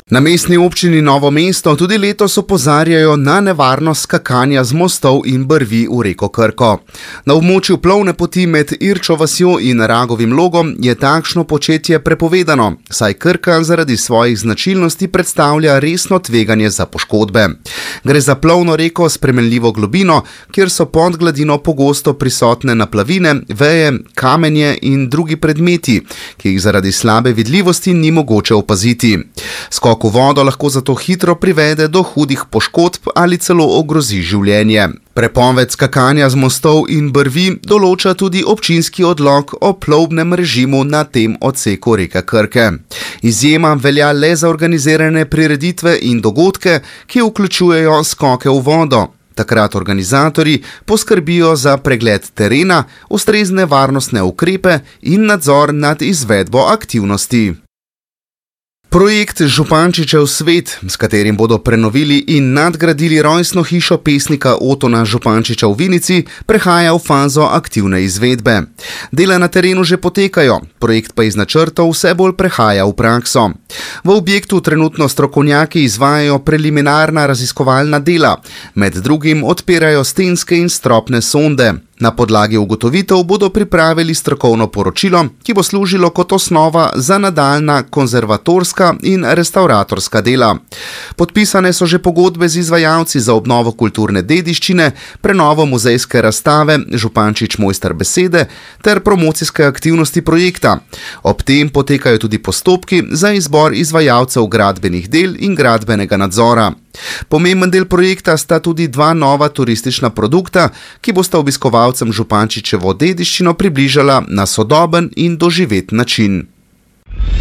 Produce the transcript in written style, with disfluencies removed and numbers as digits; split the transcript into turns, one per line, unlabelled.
Na mestni občini Novo mesto tudi letos opozarjajo na nevarnost skakanja z mostov in brvi v reko Krko. Na območju plovne poti med Irčo vasjo in Ragovim logom je takšno početje prepovedano, saj Krka zaradi svojih značilnosti predstavlja resno tveganje za poškodbe. Gre za plovno reko s spremenljivo globino, kjer so pod gladino pogosto prisotne naplavine, veje, kamenje in drugi predmeti, ki jih zaradi slabe vidljivosti ni mogoče opaziti. Skok v vodo lahko zato hitro privede do hudih poškodb ali celo ogrozi življenje. Prepoved skakanja z mostov in brvi določa tudi občinski odlok o plovbnem režimu na tem odseku reke Krke. Izjema velja le za organizirane prireditve in dogodke, ki vključujejo skoke v vodo. Takrat organizatorji poskrbijo za pregled terena, ustrezne varnostne ukrepe in nadzor nad izvedbo aktivnosti. Projekt Župančičev svet, s katerim bodo prenovili in nadgradili rojstno hišo pesnika Otona Župančiča v Vinici, prehaja v fazo aktivne izvedbe. Dela na terenu že potekajo, projekt pa iz načrtov vse bolj prehaja v prakso. V objektu trenutno strokovnjaki izvajajo preliminarna raziskovalna dela, med drugim odpirajo stenske in stropne sonde. Na podlagi ugotovitev bodo pripravili strokovno poročilo, ki bo služilo kot osnova za nadaljnja konzervatorska in restavratorska dela. Podpisane so že pogodbe z izvajalci za obnovo kulturne dediščine, prenovo muzejske razstave Župančič mojster besede ter promocijske aktivnosti projekta. Ob tem potekajo tudi postopki za izbor izvajalcev gradbenih del in gradbenega nadzora. Pomemben del projekta sta tudi dva nova turistična produkta, ki bosta obiskovalcem Župančičevo dediščino približala na sodoben in doživet način.